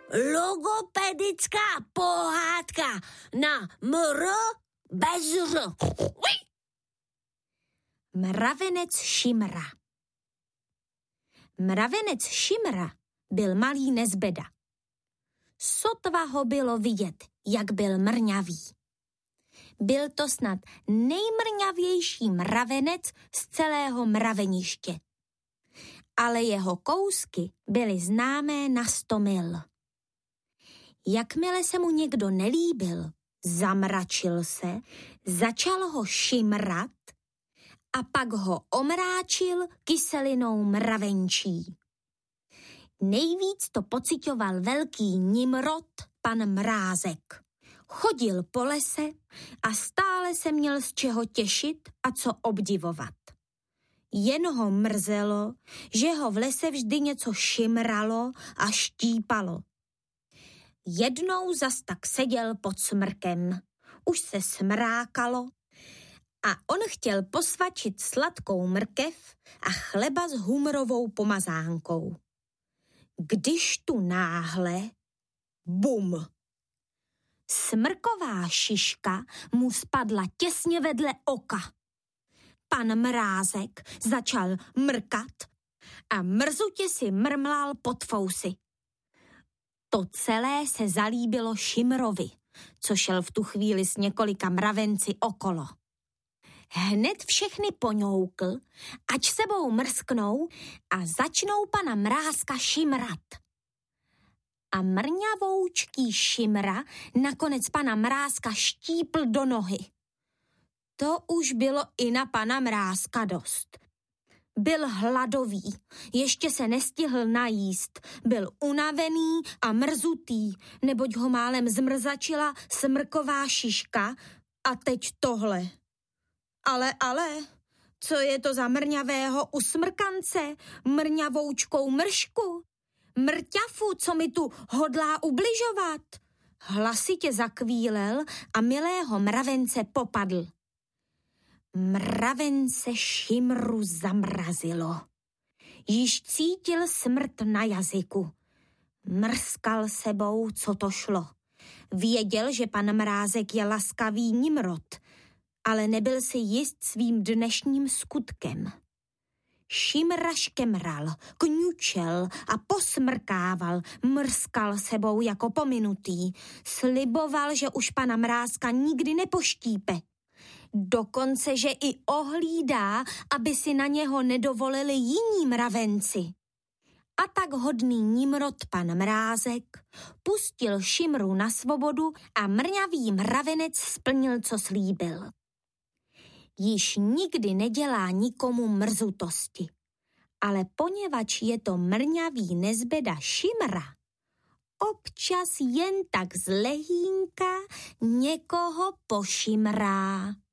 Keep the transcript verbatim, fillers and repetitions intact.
Logopedická pohádka na mr bez r. Mravenec Šimra. Mravenec Šimra byl malý nezbeda. Sotva ho bylo vidět, jak byl mrňavý. Byl to snad nejmrňavější mravenec z celého mraveniště. Ale jeho kousky byly známé na sto mil. Jakmile se mu někdo nelíbil, zamračil se, začal ho šimrat a pak ho omráčil kyselinou mravenčí. Nejvíc to pociťoval velký Nimrod, pan Mrázek. Chodil po lese a stále se měl z čeho těšit a co obdivovat. Jen ho mrzelo, že ho v lese vždy něco šimralo a štípalo. Jednou zas tak seděl pod smrkem. Už se smrákalo a on chtěl posvačit sladkou mrkev a chleba s humrovou pomazánkou. Když tu náhle, bum! Smrková šiška mu spadla těsně vedle oka. Pan Mrázek začal mrkat a mrzutě si mrmlal pod fousy. To celé se zalíbilo Šimrovi, co šel v tu chvíli s několika mravenci okolo. Hned všechny poňoukl, ať sebou mrsknou a začnou pana Mrázka šimrat. A mrňavoučký Šimra nakonec pana Mrázka štípl do nohy. To už bylo i na pana Mrázka dost. Byl hladový, ještě se nestihl najíst, byl unavený a mrzutý, neboť ho málem zmrzačila smrková šiška a teď tohle. Ale, ale, co je to za mrňavého usmrkance, mrňavoučkou mršku? Mrťafu, co mi tu hodlá ubližovat? Hlasitě zakvílel a milého mravence popadl. Mravence Šimru zamrazilo. Již cítil smrt na jazyku. Mrskal sebou, co to šlo. Věděl, že pan Mrázek je laskavý Nimrod, ale nebyl si jist svým dnešním skutkem. Šimra škemral, kňučel a posmrkával, mrskal sebou jako pominutý. Sliboval, že už pana Mrázka nikdy nepoštípe. Dokonce, že i ohlídá, aby si na něho nedovolili jiní mravenci. A tak hodný Nimrod pan Mrázek pustil Šimru na svobodu a mrňavý mravenec splnil, co slíbil. Již nikdy nedělá nikomu mrzutosti, ale poněvadž je to mrňavý nezbeda Šimra, občas jen tak z lehínka někoho pošimrá.